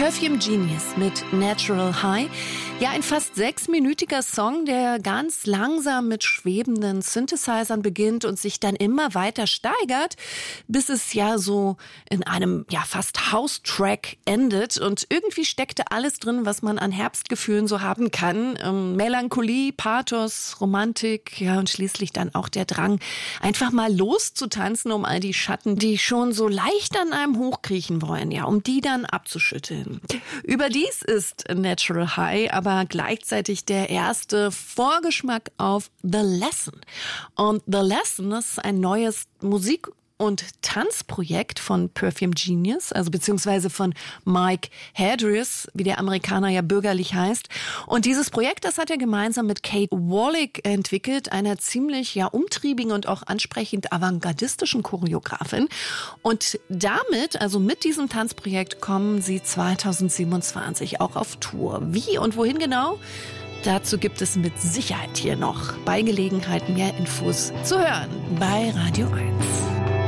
Perfume Genius mit Natural High. Ja, ein fast 6-minütiger Song, der ganz langsam mit schwebenden Synthesizern beginnt und sich dann immer weiter steigert, bis es ja so in einem fast House-Track endet. Und irgendwie steckte alles drin, was man an Herbstgefühlen so haben kann. Melancholie, Pathos, Romantik, und schließlich dann auch der Drang, einfach mal loszutanzen, um all die Schatten, die schon so leicht an einem hochkriechen wollen, um die dann abzuschütteln. Überdies ist Natural High aber gleichzeitig der erste Vorgeschmack auf The Lesson. Und The Lesson ist ein neues Musik- und Tanzprojekt von Perfume Genius, also beziehungsweise von Mike Hadris, wie der Amerikaner ja bürgerlich heißt. Und dieses Projekt, das hat er gemeinsam mit Kate Wallach entwickelt, einer ziemlich umtriebigen und auch ansprechend avantgardistischen Choreografin. Und damit, also mit diesem Tanzprojekt, kommen sie 2027 auch auf Tour. Wie und wohin genau? Dazu gibt es mit Sicherheit hier noch bei Gelegenheit mehr Infos zu hören bei Radio 1.